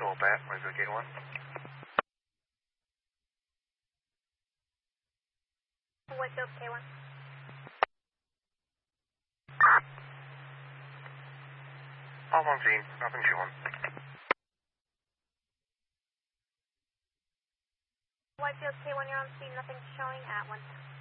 Control Bat, where's the gate 1? Whitefield K1. All 1 team, nothing showing. Whitefield K1, you're on scene, nothing showing at 1.